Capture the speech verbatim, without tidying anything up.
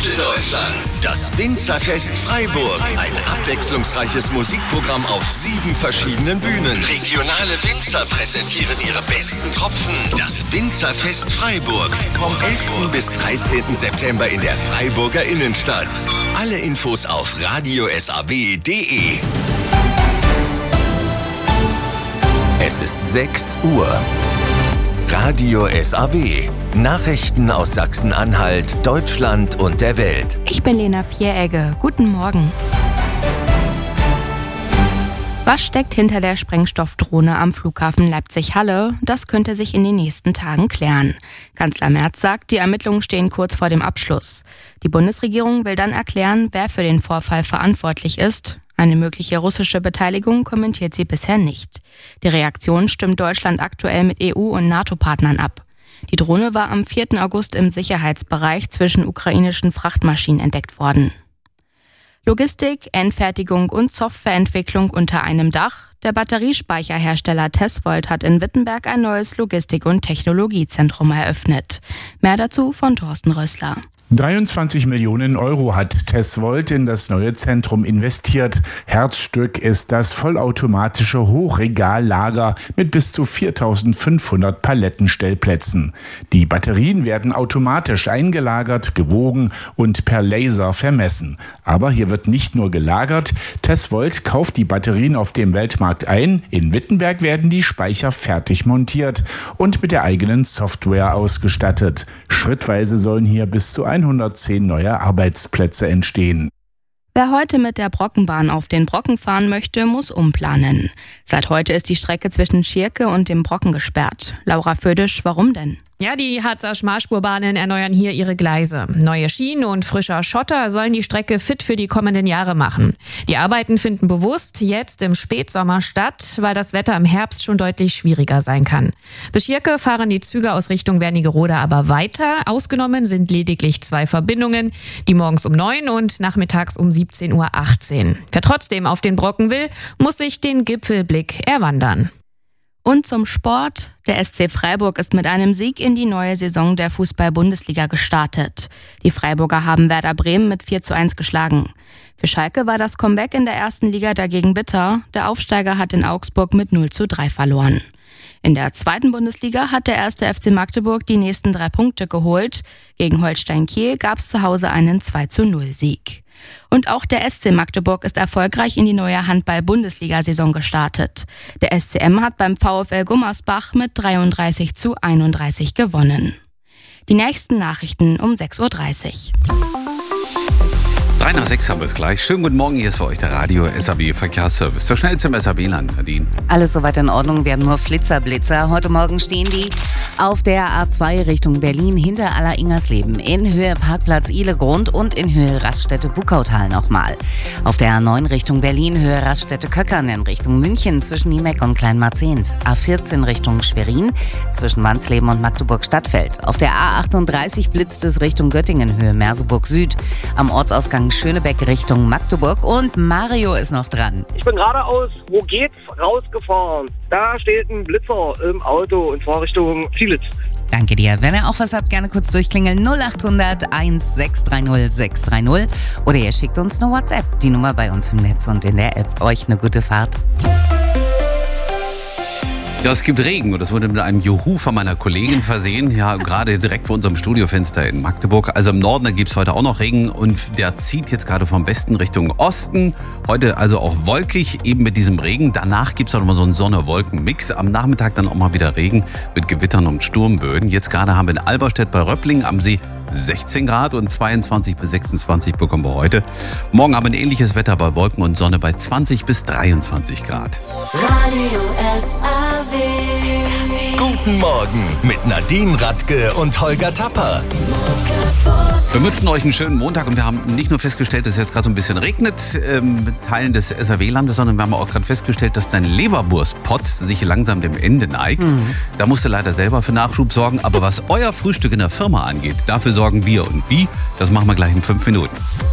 Mitteldeutschlands. Das Winzerfest Freiburg. Ein abwechslungsreiches Musikprogramm auf sieben verschiedenen Bühnen. Regionale Winzer präsentieren ihre besten Tropfen. Das Winzerfest Freiburg. Vom elften bis dreizehnten September in der Freiburger Innenstadt. Alle Infos auf radio s a w punkt d e. Es ist sechs Uhr. Radio S A W. Nachrichten aus Sachsen-Anhalt, Deutschland und der Welt. Ich bin Lena Vieregge. Guten Morgen. Was steckt hinter der Sprengstoffdrohne am Flughafen Leipzig-Halle? Das könnte sich in den nächsten Tagen klären. Kanzler Merz sagt, die Ermittlungen stehen kurz vor dem Abschluss. Die Bundesregierung will dann erklären, wer für den Vorfall verantwortlich ist. Eine mögliche russische Beteiligung kommentiert sie bisher nicht. Die Reaktion stimmt Deutschland aktuell mit E U- und NATO-Partnern ab. Die Drohne war am vierten August im Sicherheitsbereich zwischen ukrainischen Frachtmaschinen entdeckt worden. Logistik, Endfertigung und Softwareentwicklung unter einem Dach. Der Batteriespeicherhersteller Tesvolt hat in Wittenberg ein neues Logistik- und Technologiezentrum eröffnet. Mehr dazu von Thorsten Rössler. dreiundzwanzig Millionen Euro hat Tesvolt in das neue Zentrum investiert. Herzstück ist das vollautomatische Hochregallager mit bis zu viertausendfünfhundert Palettenstellplätzen. Die Batterien werden automatisch eingelagert, gewogen und per Laser vermessen. Aber hier wird nicht nur gelagert. Tesvolt kauft die Batterien auf dem Weltmarkt ein. In Wittenberg werden die Speicher fertig montiert und mit der eigenen Software ausgestattet. Schrittweise sollen hier bis zu hundertzehn neue Arbeitsplätze entstehen. Wer heute mit der Brockenbahn auf den Brocken fahren möchte, muss umplanen. Seit heute ist die Strecke zwischen Schierke und dem Brocken gesperrt. Laura Födisch, warum denn? Ja, die Harzer Schmalspurbahnen erneuern hier ihre Gleise. Neue Schienen und frischer Schotter sollen die Strecke fit für die kommenden Jahre machen. Die Arbeiten finden bewusst jetzt im Spätsommer statt, weil das Wetter im Herbst schon deutlich schwieriger sein kann. Bis Schierke fahren die Züge aus Richtung Wernigerode aber weiter. Ausgenommen sind lediglich zwei Verbindungen, die morgens um neun und nachmittags um siebzehn Uhr achtzehn. Wer trotzdem auf den Brocken will, muss sich den Gipfelblick erwandern. Und zum Sport. Der S C Freiburg ist mit einem Sieg in die neue Saison der Fußball-Bundesliga gestartet. Die Freiburger haben Werder Bremen mit vier zu eins geschlagen. Für Schalke war das Comeback in der ersten Liga dagegen bitter. Der Aufsteiger hat in Augsburg mit null zu drei verloren. In der zweiten Bundesliga hat der erste F C Magdeburg die nächsten drei Punkte geholt. Gegen Holstein Kiel gab es zu Hause einen zwei zu null Sieg. Und auch der S C Magdeburg ist erfolgreich in die neue Handball-Bundesliga-Saison gestartet. Der S C M hat beim VfL Gummersbach mit dreiunddreißig zu einunddreißig gewonnen. Die nächsten Nachrichten um sechs Uhr dreißig. Drei nach sechs haben wir es gleich. Schönen guten Morgen, hier ist für euch der Radio S A W Verkehrsservice. So schnell zum S A W-Land, Nadine. Alles soweit in Ordnung, wir haben nur Flitzerblitzer. Heute Morgen stehen die auf der A zwei Richtung Berlin hinter Aller-Ingersleben, in Höhe Parkplatz Ihlegrund und in Höhe Raststätte Buckautal nochmal. Auf der A neun Richtung Berlin, Höhe Raststätte Köckern in Richtung München zwischen Niemeck und Kleinmarzehns. A vierzehn Richtung Schwerin zwischen Wansleben und Magdeburg-Stadtfeld. Auf der A achtunddreißig blitzt es Richtung Göttingen, Höhe Merseburg Süd. Am Ortsausgang Schönebeck Richtung Magdeburg und Mario ist noch dran. Ich bin gerade aus Wo geht's rausgefahren. Da steht ein Blitzer im Auto und zwar Richtung Zielitz. Danke dir. Wenn ihr auch was habt, gerne kurz durchklingeln. null acht hundert eins sechs drei null sechs drei null oder ihr schickt uns eine WhatsApp. Die Nummer bei uns im Netz und in der App. Euch eine gute Fahrt. Ja, es gibt Regen und das wurde mit einem Juhu von meiner Kollegin versehen. Ja, gerade direkt vor unserem Studiofenster in Magdeburg. Also im Norden, da gibt es heute auch noch Regen und der zieht jetzt gerade vom Westen Richtung Osten. Heute also auch wolkig, eben mit diesem Regen. Danach gibt es auch noch mal so einen Sonne-Wolken-Mix. Am Nachmittag dann auch mal wieder Regen mit Gewittern und Sturmböen. Jetzt gerade haben wir in Alberstedt bei Röppling am See sechzehn Grad und zweiundzwanzig bis sechsundzwanzig bekommen wir heute. Morgen haben wir ein ähnliches Wetter bei Wolken und Sonne bei zwanzig bis dreiundzwanzig Grad. Radio S A W. Guten Morgen mit Nadine Radke und Holger Tapper. Wir wünschen euch einen schönen Montag und wir haben nicht nur festgestellt, dass es jetzt gerade so ein bisschen regnet ähm, mit Teilen des S A W-Landes, sondern wir haben auch gerade festgestellt, dass dein Leberwurstpott sich langsam dem Ende neigt. Mhm. Da musst du leider selber für Nachschub sorgen, aber was euer Frühstück in der Firma angeht, dafür sorgen wir. Und wie? Das machen wir gleich in fünf Minuten.